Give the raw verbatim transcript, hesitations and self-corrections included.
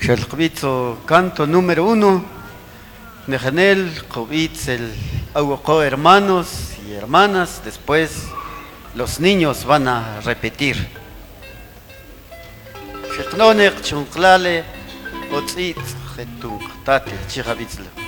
Xelqbitzo, canto número uno. Nejanel, Qobitz, el Aguaco, hermanos y hermanas. Después los niños van a repetir. Xeqnonek, Chunqlale, Otzitz, Jetung, Tate, Chijabitzle.